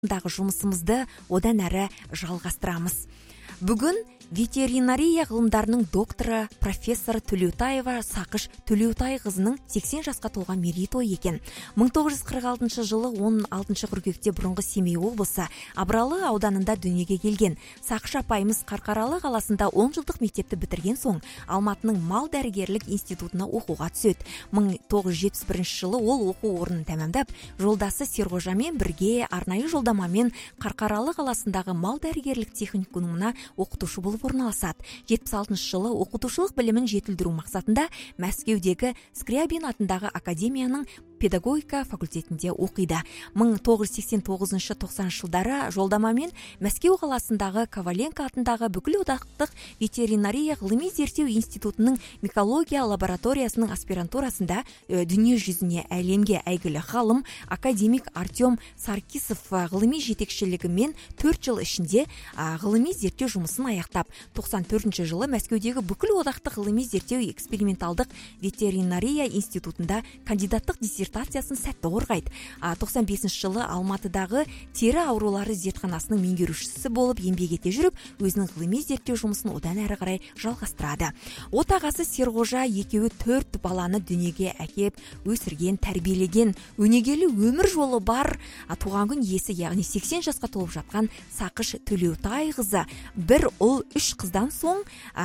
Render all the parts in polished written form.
дағы жұмысымызды одан әрі жалғастырамыз. Бүгін ветеринария ғылымдарының докторы профессор Төлеутаева Сақыш Төлеутайқызының 80 жасқа толған мерейтой екен. 1946 жылы 16 қыркүйекте бұрынғы Семей облысы Абралы ауданында дүниеге келген. Сақыш апайымыз Қарқаралы қаласында 10 жылдық мектепті бітірген соң Алматының мал дәрігерлік институтына оқуға түседі. 1971 жылы ол оқу орнын тәмамдап, жолдасы Серғожамен бірге арнайы жолдамамен Қарқаралы қаласындағы мал дәрігерлік техникумына оқытушы болып орналасады. 76 жылы оқытушылық білімін жетілдіру мақсатында Мәскеудегі Скрябин атындағы академияның педагогика факультетінде оқиды. 1989-90 жылдары жолдамамен Мәскеу қаласындағы Коваленко атындағы бүкілодақтық ветеринария ғылыми зерттеу институтының микология лабораториясының аспирантурасында дүние жүзіне әлемге әйгілі ғалым академик Артем Саркисов ғылыми жетекшілігімен 4 жыл ішінде ғылыми зерттеу жұмысын аяқтап, 94 жылы Мәскеудегі бүкілодақтық ғылыми зерттеу эксперименталдық ветеринария институтында кандидаттық диссертациясын сәтті қорғайды. 95 жылы Алматыдағы тері аурулары зертханасының меңгерушісі болып еңбек ете жүріп, өзінің ғылыми зерттеу жұмысын одан әрі қарай жалғастырады. Отағасы Серғожа екеуі 4 баланы дүниеге әкеп, өсірген, тәрбиелеген, өнегелі өмір жолы бар туған күн иесі, яғни 80 жасқа толып жатқан Сақыш Төлеутайқызы, бір ұл 3 қыздан соң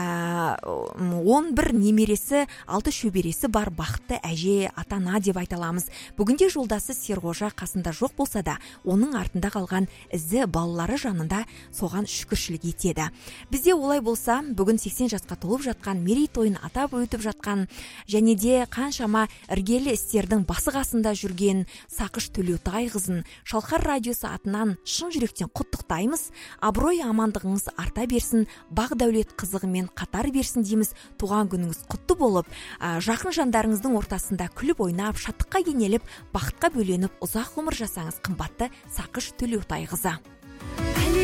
11 немересі, 6 шөбересі бар бақытты әже, ата-ана деп айта аламыз. Бүгінде жолдасы Серғожа қасында жоқ болса да, оның артында қалған ізі балалары жанында соған шүкіршілік етеді. Бізде олай болса, бүгін 80 жасқа толып жатқан, мерейтойын атап өтіп жатқан, және де қаншама іргелі істердің басы қасында жүрген Сақыш Төлеутайқызын Шалқар радиосы атынан шын жүректен құттықтаймыз. Абырой амандығыңыз арта берсін, бақ дәулет қызығымен қатар берсін дейміз. Туған күніңіз құтты болып, жақын жандарыңыздың ортасында күліп ойнап, шаттыққа кенеліп, бақытқа бөленіп, ұзақ ғұмыр жасаңыз, қымбатты Сақыш Төлеутайқызы.